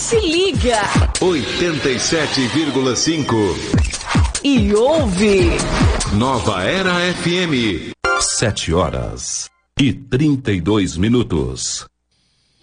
Se liga. 87,5. E ouve. Nova Era FM. 7 horas e 32 minutos.